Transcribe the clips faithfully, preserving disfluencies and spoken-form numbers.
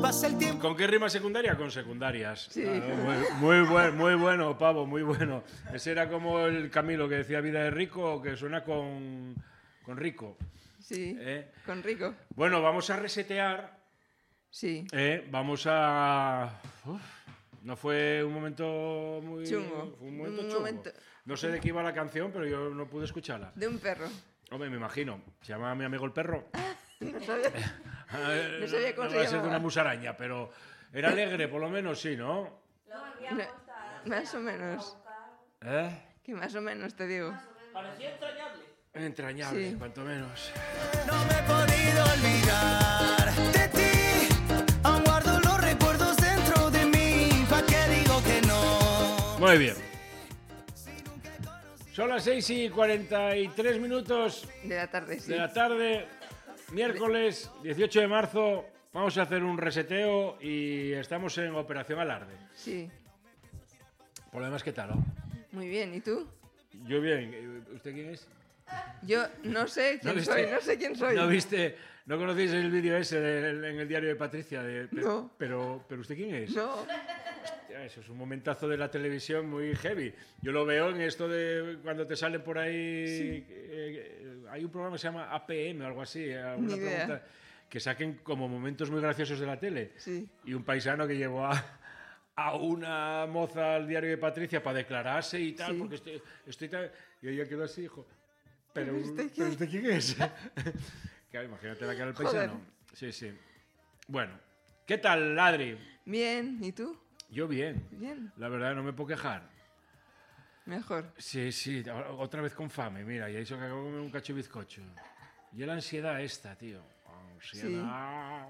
pasa el tiempo. ¿Con qué rima secundaria? Con secundarias. Sí. Ah, muy, muy, buen, muy bueno, Pavo, muy bueno. Ese era como el Camilo que decía vida de rico, que suena con, con rico. Sí, ¿Eh? con rico. Bueno, vamos a resetear. Sí. ¿eh? Vamos a... Uf, no fue un momento muy... Chungo. Fue un momento Un chungo. momento- No sé de qué iba la canción, pero yo no pude escucharla. De un perro. Hombre, me imagino. Se llama Mi amigo el perro. No sabía, no sabía cómo no se va a ser de llamaba. una musaraña, pero era alegre, por lo menos, sí, ¿no? No, más o menos. ¿Eh? Que más o menos te digo. Parecía entrañable. Entrañable, Sí. cuanto menos. No me he podido olvidar de ti. Aún guardo los recuerdos dentro de mí. ¿Pa' qué digo que no? Muy bien. Son las seis y cuarenta y tres minutos De la tarde, sí. de la tarde, miércoles dieciocho de marzo. Vamos a hacer un reseteo y estamos en Operación Alarde. Sí. Por lo demás, ¿qué tal? Oh? Muy bien. ¿Y tú? Yo bien. ¿Usted quién es? Yo no sé quién viste? soy, no sé quién soy. ¿No viste? ¿No conocéis el vídeo ese del- en el diario de Patricia? De, pe- No. Pero, pero ¿usted quién es? No. Hostia, eso es un momentazo de la televisión muy heavy. Yo lo veo en esto de cuando te salen por ahí... eh, eh, hay un programa que se llama A P M o algo así. Alguna Ni idea. pregunta, que saquen como momentos muy graciosos de la tele. Sí. Y un paisano que llevó a, a una moza al diario de Patricia para declararse y tal, Sí. porque estoy, estoy tan... Y ella quedó así, hijo. Pero, ¿Pero usted ¿pero qué? usted quién es? Claro, imagínate la cara del Joder. paisano. Sí, sí. Bueno, ¿qué tal, Adri? Bien. ¿Y tú? Yo bien. Bien. La verdad, no me puedo quejar. Mejor. Sí, sí, a- otra vez con fame, mira, y eso que acabo de comer un cacho de bizcocho. Y la ansiedad esta, tío. Ansiedad.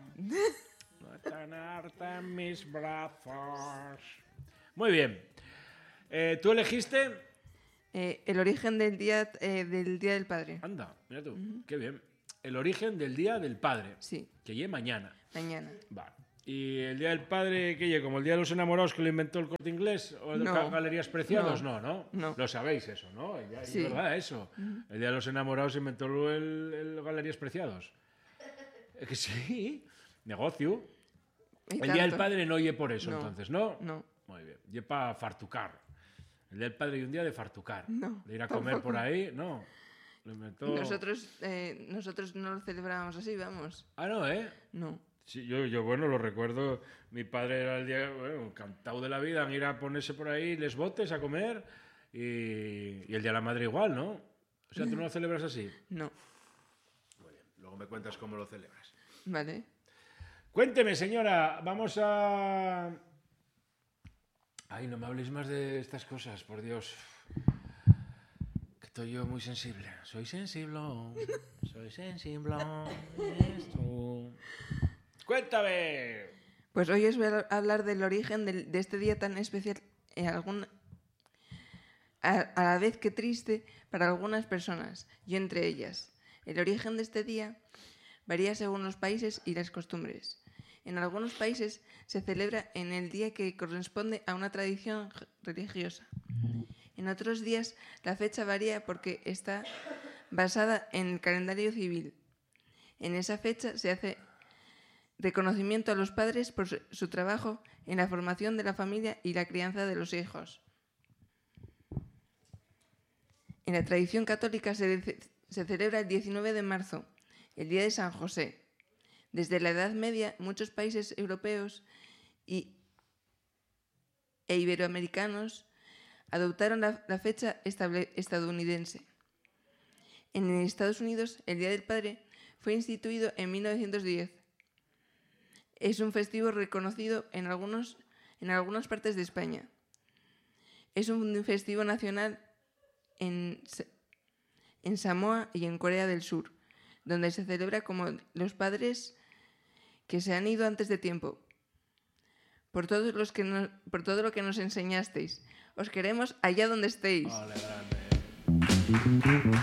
No tan harta en mis brazos. Muy bien. Eh, ¿Tú elegiste? Eh, el origen del día, eh, del día del padre. Anda, mira tú, qué bien. El origen del Día del Padre, Sí. que llegue mañana. Mañana. Vale. ¿Y el Día del Padre, qué llegue? ¿Como el Día de los Enamorados que lo inventó el Corte Inglés? ¿O el No. Ga- Galerías Preciados? No, No. no, No. Lo sabéis eso, ¿no? Ya- Sí. Es verdad eso. El Día de los Enamorados inventó el, el Galerías Preciados. Es que sí, negocio. Y El Día del tanto. Padre no oye por eso, No. entonces, ¿no? No. Muy bien. Y para fartucar. El Día del Padre y un día de fartucar. No, De ir a comer tampoco. por ahí, no. Lo inventó... Nosotros, eh, nosotros no lo celebrábamos así, vamos. Ah, no, ¿eh? No. Sí, yo, yo, bueno, lo recuerdo. Mi padre era el día, bueno, encantado de la vida, en ir a ponerse por ahí les botes a comer. Y, y el día de la madre igual, ¿no? O sea, tú no lo celebras así. No. Muy bien, luego me cuentas cómo lo celebras. Vale. Cuénteme, señora, vamos a... Ay, no me habléis más de estas cosas, por Dios. Que estoy yo muy sensible. Soy sensible, soy sensible. eres tú. Cuéntame. Pues hoy os voy a hablar del origen del- de este día tan especial, eh, algún- a, a la vez que triste para algunas personas, yo entre ellas. El origen de este día varía según los países y las costumbres. En algunos países se celebra en el día que corresponde a una tradición j- religiosa. En otros días la fecha varía porque está basada en el calendario civil. En esa fecha se hace reconocimiento a los padres por su, su trabajo en la formación de la familia y la crianza de los hijos. En la tradición católica se, de- se celebra el diecinueve de marzo, el Día de San José. Desde la Edad Media, muchos países europeos y, e iberoamericanos adoptaron la, la fecha estable- estadounidense. En Estados Unidos, el Día del Padre fue instituido en mil novecientos diez. Es un festivo reconocido en, algunos, en algunas partes de España. Es un festivo nacional en, Sa- en Samoa y en Corea del Sur, donde se celebra como los padres que se han ido antes de tiempo. Por, todos los que no- por todo lo que nos enseñasteis. Os queremos allá donde estéis. Ole, grande.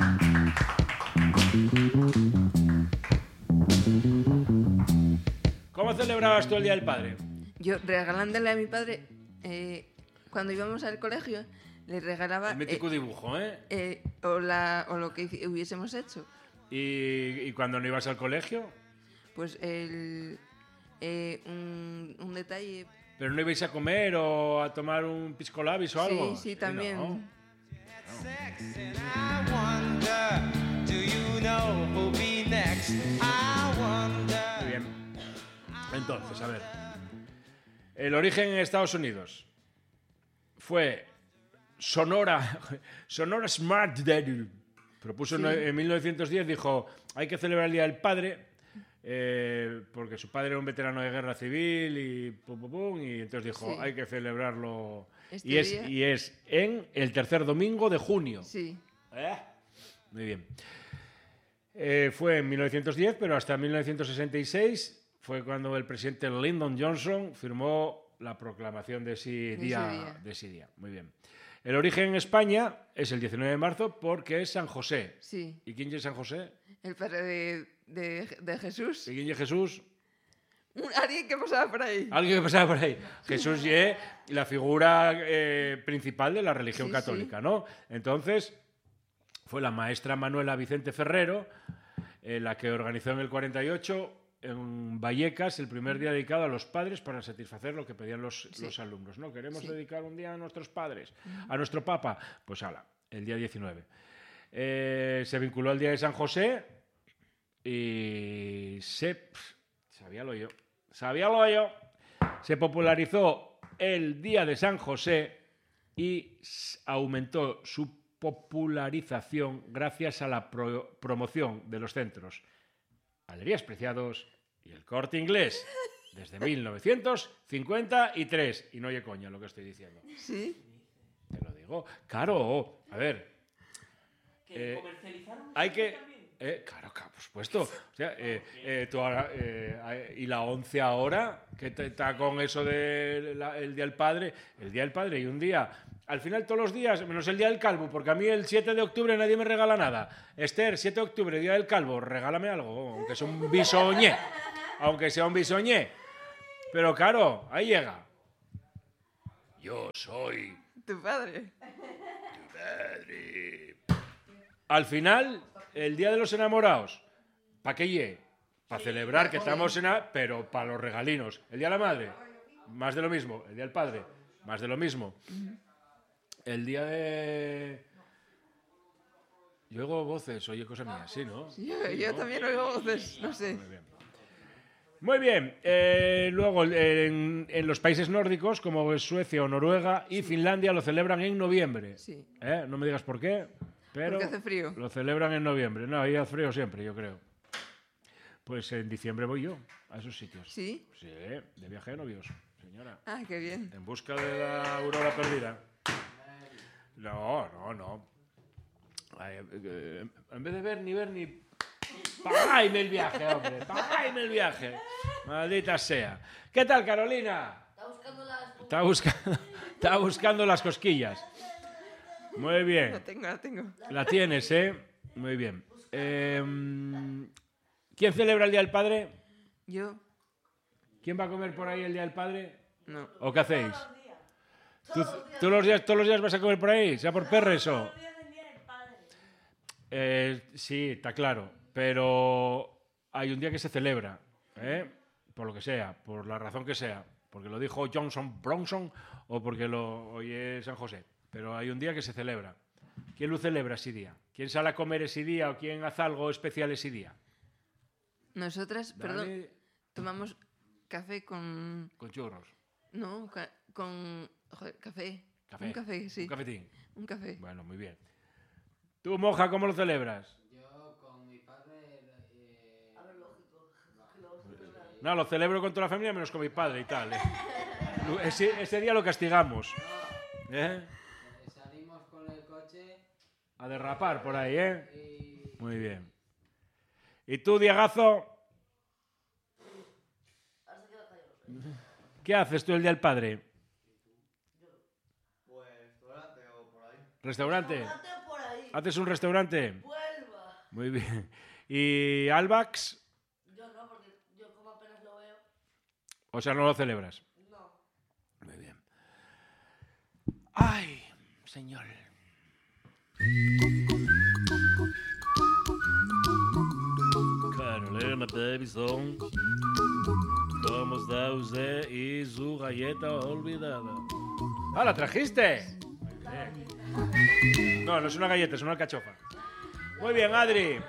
¿Cómo celebrabas tú el Día del Padre? Yo regalándole a mi padre, eh, cuando íbamos al colegio, le regalaba El mítico eh, dibujo, ¿eh? eh, o, la, o lo que hici- hubiésemos hecho. ¿Y, y cuando no ibas al colegio? Pues el, eh, un, un detalle. ¿Pero no ibais a comer o a tomar un pisco labis o algo? Sí, sí, también. ¿no? Sex and I wonder, do you know who'll be next? I wonder. Muy bien. Entonces, a ver. El origen en Estados Unidos fue Sonora, Sonora Smart Daddy. Propuso Sí. en mil novecientos diez, dijo, hay que celebrar el Día del Padre, eh, porque su padre era un veterano de guerra civil y pum, pum, pum, y entonces dijo, Sí. hay que celebrarlo. Este y, es, día- y es en el tercer domingo de junio. Sí, ¿Eh? Muy bien. Eh, fue en mil novecientos diez, pero hasta mil novecientos sesenta y seis fue cuando el presidente Lyndon Johnson firmó la proclamación de ese De ese día. día. De ese día. Muy bien. El origen en España es el diecinueve de marzo porque es San José. sí. ¿Y quién es San José? El padre de, de, de Jesús. ¿Y quién es Jesús? Un- alguien que pasaba por ahí. Alguien que pasaba por ahí. Jesús es la figura eh, principal de la religión Sí, católica, ¿no? Entonces, fue la maestra Manuela Vicente Ferrero eh, la que organizó en el cuarenta y ocho en Vallecas el primer día dedicado a los padres para satisfacer lo que pedían los, Sí. los alumnos, ¿no? Queremos Sí. dedicar un día a nuestros padres, a nuestro papa. Pues ala, el día diecinueve. Eh, se vinculó al Día de San José y se... pf, sabíalo yo. Sabíalo yo. Se popularizó el Día de San José y s- aumentó su popularización gracias a la pro- promoción de los centros Galerías Preciados y el Corte Inglés desde mil novecientos cincuenta y tres. Y no oye coña lo que estoy diciendo. Sí. Te lo digo. Claro, a ver. ¿Que Eh, comercializaron Hay eso que... también? eh, claro, claro, por supuesto. O sea, eh, eh, tú ahora, eh, y la once ahora, que te- está con eso del Día del Padre, el Día del Padre y un día, al final todos los días, menos el Día del Calvo, porque a mí el siete de octubre nadie me regala nada. Esther, siete de octubre, Día del Calvo, regálame algo, aunque sea un bisoñé, aunque sea un bisoñé. Pero claro, ahí llega. Yo soy Tu padre. Al final, el Día de los Enamorados, ¿para qué lle? Para celebrar que estamos en... a- pero para los regalinos. El Día de la Madre, más de lo mismo. El Día del Padre, más de lo mismo. El Día de... Yo oigo voces, oye cosa mía, sí, ¿no? Yo, yo también oigo voces, no sé. Muy bien. Muy bien. eh, luego, en, en los países nórdicos, como Suecia o Noruega y Finlandia, lo celebran en noviembre. Sí. ¿Eh? No me digas por qué, pero Porque hace frío. lo celebran en noviembre. No, ahí hace frío siempre, yo creo. Pues en diciembre voy yo a esos sitios. ¿Sí? Sí, de viaje de novios, señora. Ah, qué bien. En busca de la aurora perdida. No, no, no. Ay, eh, en vez de ver ni ver ni... ¡Págame el viaje, hombre! ¡Págame el viaje! Maldita sea. ¿Qué tal, Carolina? Está buscando las... Está buscando, está buscando las cosquillas. Muy bien. La tengo, la tengo. La tienes, ¿eh? Muy bien. Eh, ¿Quién celebra el Día del Padre? Yo, ¿Quién va a comer por ahí el Día del Padre? no. ¿O qué hacéis? ¿Tú, tú los días, todos los días vas a comer por ahí? ¿Sea por perres o...? Todos los días del Día del Padre. Eh, sí, está claro. Pero hay un día que se celebra, ¿eh? Por lo que sea, por la razón que sea. Porque lo dijo Johnson Bronson o porque lo oye San José. Pero hay un día que se celebra. ¿Quién lo celebra ese día? ¿Quién sale a comer ese día o quién hace algo especial ese día? Nosotras, perdón, Dale tomamos café con... con churros. No, ca- con... Joder, café. Café. Un café, sí. Un cafetín. Un café. Bueno, muy bien. ¿Tú, monja, cómo lo celebras? Yo con mi padre. eh, A ver, lógico. Que lo vamos a celebrar. No, lo celebro con toda la familia menos con mi padre y tal. ¿eh? Ese, ese día lo castigamos. ¿Eh? eh, salimos con el coche A derrapar por ahí, ¿eh? y. Muy bien. ¿Y tú, Diegazo? Ahora se queda callado. ¿Qué haces tú el Día del Padre? Pues restaurante o por ahí. ¿Restaurante? Mate por ahí. ¿Haces un restaurante? Vuelva. Muy bien. ¿Y Albax? Yo no, porque yo como apenas lo veo. O sea, no lo celebras. No. Muy bien. ¡Ay, señor! Carolina Davidson. ¿Cómo está usted y su galleta olvidada? ¡Ah, la trajiste! No, no es una galleta, es una alcachofa. Muy bien, Adri.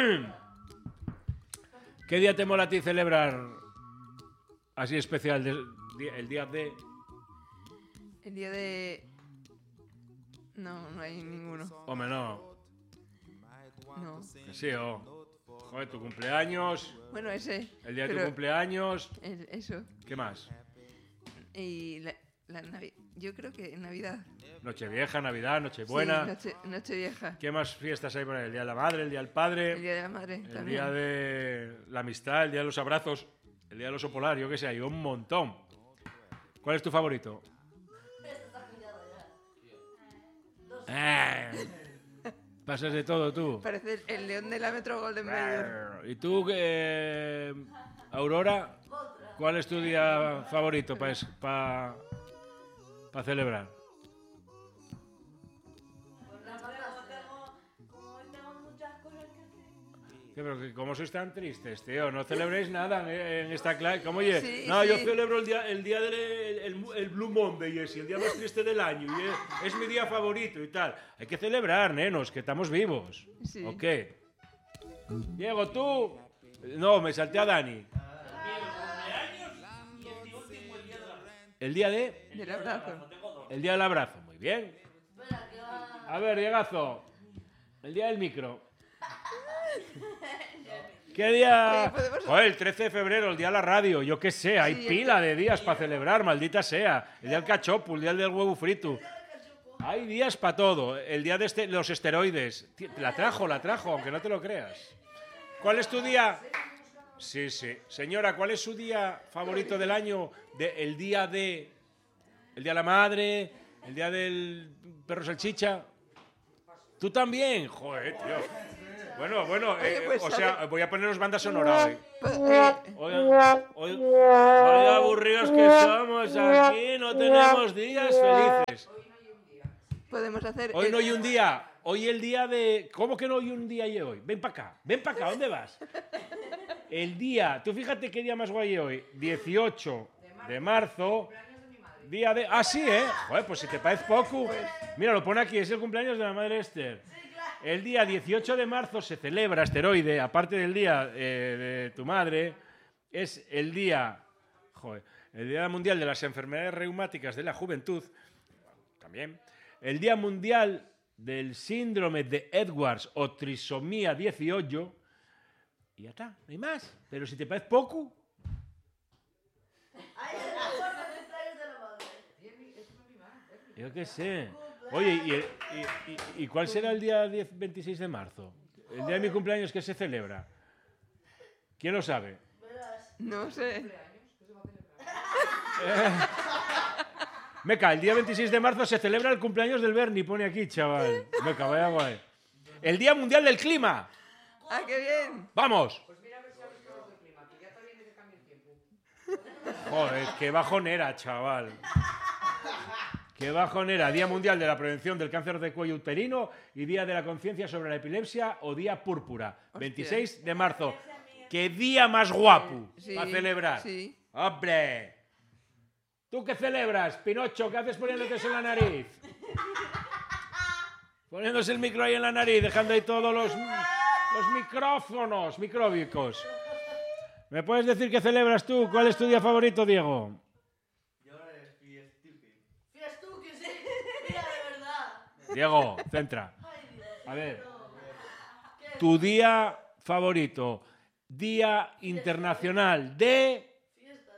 ¿Qué día te mola a ti celebrar así especial? El día de... El día de... No, no hay ninguno. Hombre, no. No. Que sí, oh. Joder, tu cumpleaños. Bueno, ese. El día de pero tu cumpleaños. el- eso. ¿Qué más? Y la, la Navi- Yo creo que Navidad. Nochevieja, Navidad, Nochebuena. Sí, noche, Nochevieja. ¿Qué más fiestas hay por ahí? El día de la madre, el día del padre, El Día de la Madre el también. día de la amistad, el día de los abrazos, el día del oso polar, yo qué sé, hay un montón. ¿Cuál es tu favorito? Eh, pasas de todo tú. Parece el león de la Metro Golden Mayer. ¿Y tú, eh, Aurora? ¿Cuál es tu día favorito para pa, pa celebrar? Como hoy tengo muchas cosas que hacer. ¿Qué, pero que ¿cómo sois tan tristes, tío? No celebréis nada en, en esta clase. ¿Cómo oye? Sí, no, sí. yo celebro el día, el día del el, el Blue Monday, ese, el día más triste del año. Y es, es mi día favorito y tal. Hay que celebrar, nenos, que estamos vivos. Sí. ¿O qué? Diego, tú. No, me salté a Dani. El día de. Del abrazo. El día del abrazo. Muy bien. Espera, que va. A ver, Diegazo. El día del micro. ¿Qué día? Oye, podemos- Joder, el trece de febrero, el día de la radio. Yo qué sé, hay Sí, el pila de días para celebrar, maldita sea. El día del cachopo, el día del huevo frito. Hay días para todo. El día de este- los esteroides. Ti- La trajo, la trajo, aunque no te lo creas. ¿Cuál es tu día? Sí, sí. Señora, ¿cuál es su día favorito del año? De- el día de... El día de la madre, el día del perro salchicha. ¿Tú también? Joder, tío. Bueno, bueno, Oye, eh, pues, o a sea, ver. voy a poneros banda sonora hoy. Pues, eh, Oigan, oy- vaya aburridos que somos aquí, no tenemos días felices. podemos hacer... Hoy el- no hay un día, hoy el día de... ¿Cómo que no hay un día y hoy? Ven para acá, ven para acá, ¿dónde vas? El día, tú fíjate qué día más guay hoy, dieciocho de marzo, día de... Ah, sí, ¿eh? Joder, pues si te parece poco, mira, lo pone aquí, es el cumpleaños de la madre Esther. El día dieciocho de marzo se celebra asteroide, aparte del día eh, de tu madre, es el día, joder, el Día Mundial de las Enfermedades Reumáticas de la Juventud, también, el Día Mundial del Síndrome de Edwards o Trisomía dieciocho, y ya está, no hay más. Pero si te parece poco, Ay, es mejor que el cumpleaños de la madre. yo qué sé. Oye, ¿y, el- y- y- y cuál será el día diez, veintiséis de marzo? El día de mi cumpleaños que se celebra. ¿Quién lo sabe? Verás. No sé. Meca, el día veintiséis de marzo se celebra el cumpleaños del Bernie, pone aquí, chaval. Meca, vaya guay. El Día Mundial del Clima. ¡Ah, qué bien! ¡Vamos! Joder, qué bajonera, chaval. Qué bajonera. Día Mundial de la Prevención del Cáncer de Cuello Uterino y Día de la Conciencia sobre la Epilepsia o Día Púrpura. veintiséis de marzo. ¡Qué día más guapo Sí, para celebrar! sí. ¡Hombre! ¿Tú qué celebras, Pinocho? ¿Qué haces poniéndote eso en la nariz? Poniéndose el micro ahí en la nariz, dejando ahí todos los, los micrófonos micróbicos. ¿Me puedes decir qué celebras tú? ¿Cuál es tu día favorito, Diego? Yo es Fiestuki. Fiestuki, sí. Mira, de verdad. Diego, centra. Ay, Dios. A ver, ¿Qué? tu día favorito. Día Internacional de... Fiesta.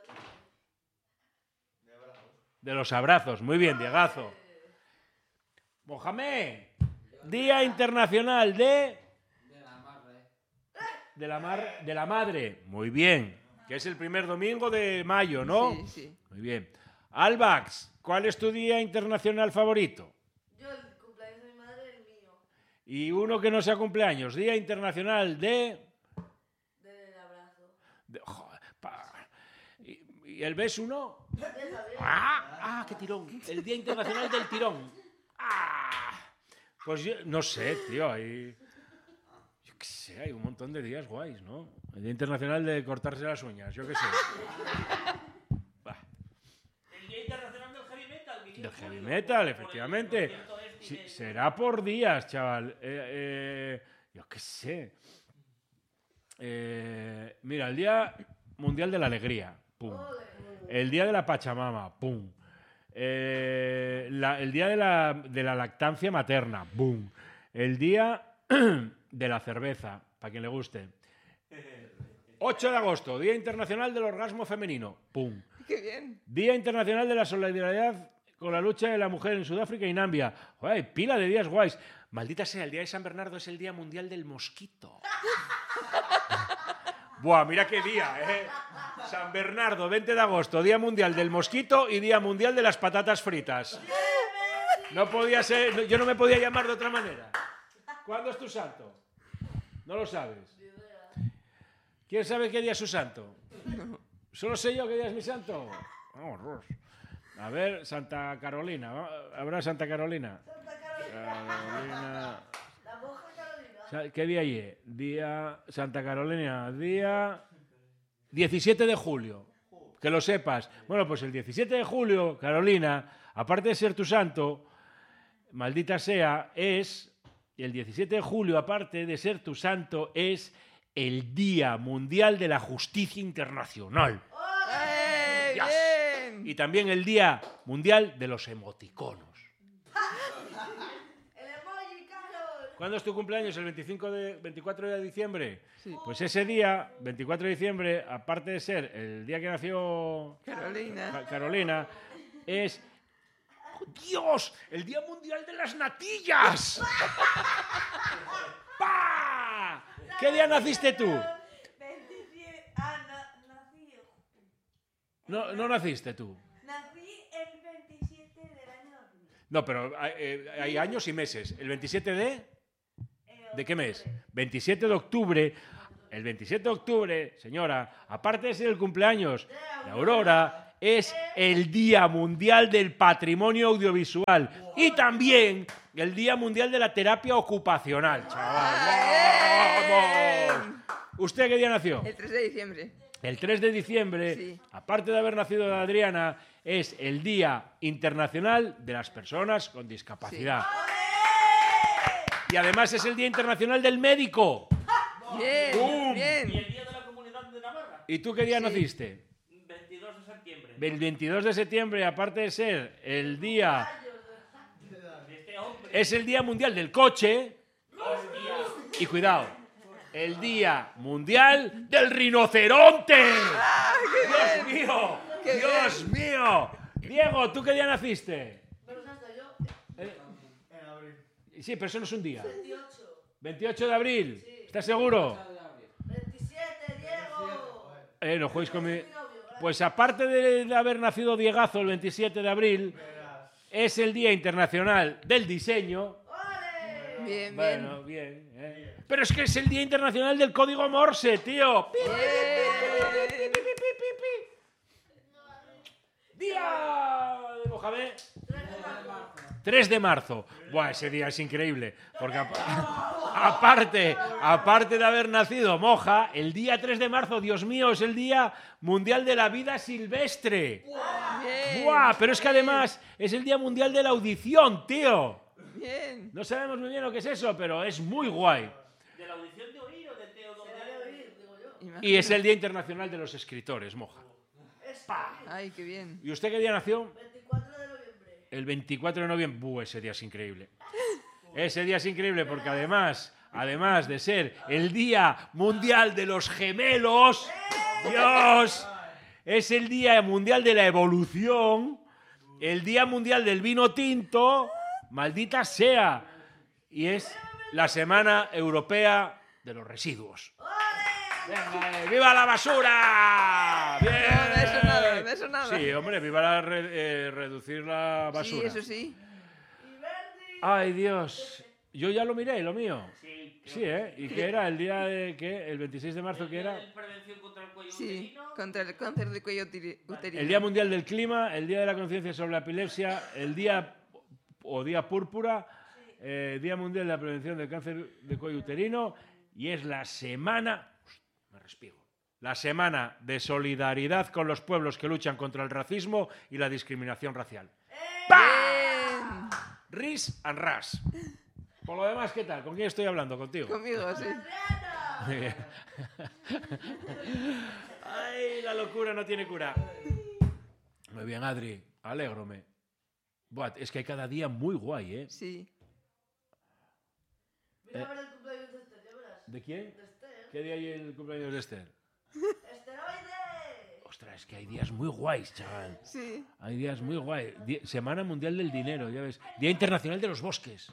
De los abrazos. Muy bien, Diegazo. Mohamed. Día Internacional de... De la madre. De la, mar, de la madre. Muy bien. Que es el primer domingo de mayo, ¿no? Sí, sí. Muy bien. Albax, ¿cuál es tu día internacional favorito? Yo el cumpleaños de mi madre, el mío. Y uno que no sea cumpleaños. Día internacional de... Del abrazo. de- joder, pa- ¿Y, y el beso uno? Está bien. ¡Ah! ¡Ah, qué tirón! El Día Internacional del Tirón. ¡Ah! Pues yo no sé, tío. Ahí... Yo qué sé, hay un montón de días guays, ¿no? El Día Internacional de cortarse las uñas, yo qué sé. Bah, El Día Internacional del Heavy Metal. que del tiene heavy julio, metal, por el efectivamente. concierto este Sí, de- será por días, chaval. Eh, eh, yo qué sé. Eh, mira, el Día Mundial de la Alegría. Pum. El Día de la Pachamama. Pum. Eh, la- el Día de la, de la Lactancia Materna. Boom. El Día de la Cerveza, para quien le guste. ocho de agosto, Día Internacional del Orgasmo Femenino. Pum. ¡Qué bien! Día Internacional de la Solidaridad con la lucha de la mujer en Sudáfrica y Nambia. Joder, hay pila de días guays. Maldita sea, el Día de San Bernardo es el Día Mundial del Mosquito. Buah, mira qué día, ¿eh? San Bernardo, veinte de agosto, Día Mundial del Mosquito y Día Mundial de las Patatas Fritas. No podía ser, no- yo no me podía llamar de otra manera. ¿Cuándo es tu santo? No lo sabes. ¿Quién sabe qué día es su santo? ¿Solo sé yo qué día es mi santo? Oh, horror. A ver, Santa Carolina. ¿va? ¿Habrá Santa Carolina? Santa Carolina. Carolina. La monja Carolina. Sa- ¿Qué día hay? Día Santa Carolina, día diecisiete de julio. Que lo sepas. Bueno, pues el diecisiete de julio, Carolina, aparte de ser tu santo, maldita sea, es el diecisiete de julio, aparte de ser tu santo, es el Día Mundial de la Justicia Internacional. ¡Eh, Yes. bien! Y también el Día Mundial de los Emoticonos. El emoji, Carlos. ¿Cuándo es tu cumpleaños? ¿El veinticinco de, veinticuatro de diciembre? Sí. Pues ese día, veinticuatro de diciembre, aparte de ser el día que nació Carolina. Ca- Carolina, es... ¡Oh, ¡Dios! ¡El Día Mundial de las Natillas! ¡Pah! ¿Qué día naciste tú? veintisiete. Ah, na- nací. No, no naciste tú. Nací el veintisiete del año dos mil. No, pero hay, eh, hay años y meses. ¿El veintisiete de...? Eh, ¿De qué mes? veintisiete de octubre. El veintisiete de octubre, señora, aparte de ser el cumpleaños de Aurora, es el Día Mundial del Patrimonio Audiovisual y también el Día Mundial de la Terapia Ocupacional, chaval. ¡Vamos! ¿Usted qué día nació? El tres de diciembre. El tres de diciembre, Sí. aparte de haber nacido de Adriana, es el Día Internacional de las Personas con Discapacidad. Y además es el Día Internacional del Médico. Bien, ¡Bum! Y bien. el Día de la Comunidad de Navarra. ¿Y tú qué día Sí. naciste? veintidós de septiembre. El veintidós de septiembre, aparte de ser el día... De este hombre. Es el Día Mundial del Coche. Hostia. Y cuidado, el Día Mundial del Rinoceronte. ¡Dios mío! ¡Qué ¡Dios mío! Diego, ¿tú qué día naciste? Pero hasta yo. Eh, En abril. Sí, pero eso no es un día. veintiocho. veintiocho de abril. ¿Estás seguro? veintisiete, Diego. Eh, no juguéis con mi... Mi novio, gracias. Pues aparte de, de haber nacido Diegazo el veintisiete de abril, es el Día Internacional del Diseño. ¡Ole! Bien, bien. Bueno, bien. eh. Pero es que es el Día Internacional del Código Morse, tío. Pi, Bien. pi, pi, pi, pi, pi. Día de Mohamed. tres de marzo. Buah, ese día es increíble. Porque ap- aparte, aparte de haber nacido Moja, el día tres de marzo, Dios mío, es el Día Mundial de la Vida Silvestre. Bien. Buah, pero es que además es el Día Mundial de la Audición, tío. Bien. No sabemos muy bien lo que es eso, pero es muy guay. ¿De la audición de oír o de Teo donde Será de oír, digo yo. Imagina- Y es el Día Internacional de los Escritores, Moja. Ay, qué bien. ¿Y usted qué día nació? veinticuatro de noviembre. El veinticuatro de noviembre. Buh, ese día es increíble. Ese día es increíble porque además, además de ser el Día Mundial de los Gemelos, Dios, es el Día Mundial de la Evolución, el Día Mundial del Vino Tinto, maldita sea, y es la Semana Europea de los Residuos. Venga, eh, ¡viva la basura! ¡Bien! No, de eso nada, de eso nada. Sí, hombre, viva la re- eh, reducir la Sí, basura. eso sí. Y Verdi. Ay, Dios. Yo ya lo miré, lo mío. Sí, creo Sí, que ¿eh? ¿Y qué era? ¿El día de qué? ¿El veintiséis de marzo El qué día era? de prevención contra el cuello Sí, uterino. contra el cáncer de cuello uteri- uterino. El Día Mundial del Clima, el Día de la Conciencia sobre la Epilepsia, el Día o Día Púrpura, eh, Día Mundial de la Prevención del Cáncer de Cuello Uterino, y es la semana... Me respiro. La semana de solidaridad con los pueblos que luchan contra el racismo y la discriminación racial. ¡Pam! Ris and ras. Por lo demás, ¿qué tal? ¿Con quién estoy hablando? ¿Contigo? Conmigo, sí. Muy bien. Ay, la locura no tiene cura. Muy bien, Adri. Alégrome. Buah, es que hay cada día muy guay, ¿eh? Sí. Mira a ver el cumpleaños de Esther, ya verás. ¿De quién? De Esther. ¿Qué día hay el cumpleaños de Esther? ¡Esteroide! Ostras, es que hay días muy guays, chaval. Sí. Hay días muy guay. Di- Semana Mundial del Dinero, ya ves. Día Internacional de los Bosques.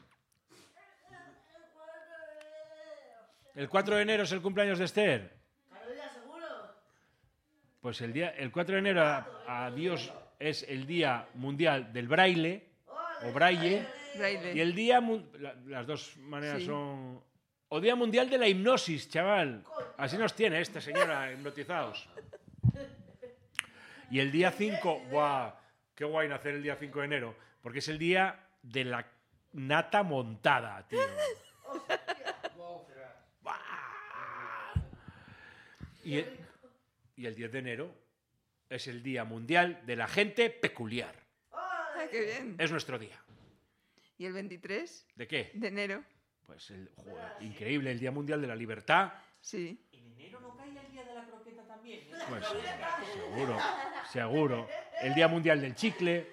¿El cuatro de enero es el cumpleaños de Esther? Carolina, seguro. Pues el, día, el cuatro de enero, a, a Dios, es el Día Mundial del Braille, o Braille, Braille. y el Día... mun- la- las dos maneras Sí. son... O Día Mundial de la Hipnosis, chaval. Así nos tiene esta señora, hipnotizados. Y el día cinco, ¡buah! Qué guay nacer el día cinco de enero, porque es el día de la nata montada, tío. ¡Buah! Y el, y el diez de enero es el Día Mundial de la Gente Peculiar. Ah, qué bien. Es nuestro día. ¿Y el veintitrés ¿De qué? de enero? Pues el, joder, increíble, el Día Mundial de la Libertad. Sí. En enero no cae el día de la croqueta también. ¿eh? Pues seguro, seguro. El Día Mundial del Chicle.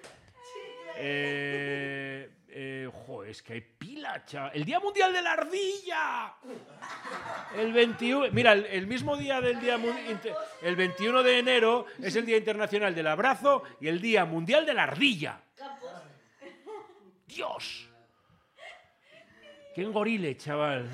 Eh, eh, joder, es que hay pila, chaval. El Día Mundial de la Ardilla. El veintiuno. Mira, el, el mismo día del Día Mundial. El veintiuno de enero es el Día Internacional del Abrazo y el Día Mundial de la Ardilla. ¡Dios! ¡Qué engorile, chaval!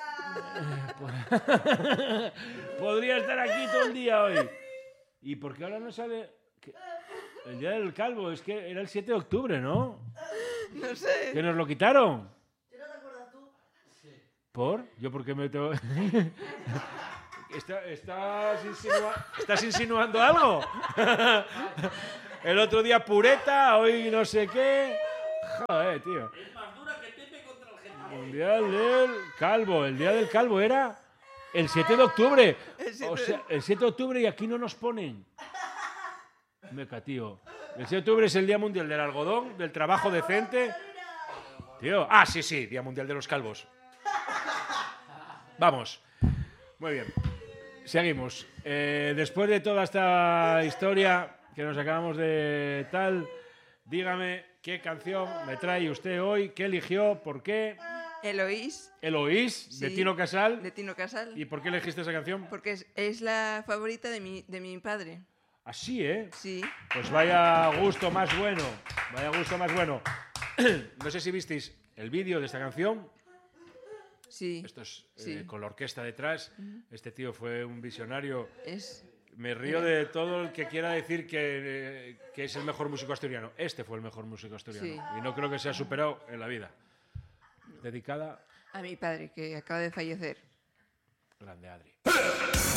Podría estar aquí todo el día hoy. ¿Y por qué ahora no sale? ¿Qué? El día del calvo, es que era el siete de octubre, ¿no? No sé. ¿Que nos lo quitaron? ¿Si no te acuerdas tú? ¿Por? ¿Yo por qué me tengo...? ¿Está- ¿Estás, insinua- ¿Estás insinuando algo? El otro día pureta, hoy no sé qué... Joder, tío. Es más dura que Pepe contra el gente. Mundial del calvo. El día del calvo era el siete de octubre. O sea, el siete de octubre y aquí no nos ponen. Meca, tío. El siete de octubre es el Día Mundial del Algodón, del trabajo decente. Tío. Ah, sí, sí, Día Mundial de los Calvos. Vamos. Muy bien. Seguimos. Eh, después de toda esta historia que nos acabamos de tal, dígame qué canción me trae usted hoy, qué eligió, por qué. Eloís, Eloís, de Sí. Tino Casal. de Tino Casal. ¿Y por qué elegiste esa canción? Porque es, es la favorita de mi, de mi padre. Así, ¿eh? Sí. Pues vaya gusto más bueno. Vaya gusto más bueno. No sé si visteis el vídeo de esta canción. Sí. Esto es eh, Sí. con la orquesta detrás. Este tío fue un visionario. Es, Me río de todo el que quiera decir que, eh, que es el mejor músico asturiano. Este fue el mejor músico asturiano. Sí. Y no creo que sea superado en la vida. Dedicada, a mi padre, que acaba de fallecer. grande Adri.